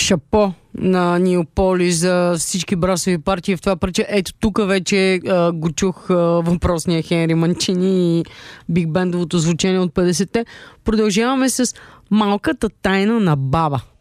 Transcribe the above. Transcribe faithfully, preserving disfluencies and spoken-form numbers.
Шапо на Неополи за всички брасови партии в това парче. Ето тук вече а, го чух а, въпросния Хенри Манчини и биг бендовото звучение от петдесетте. Продължаваме с Малката тайна на баба.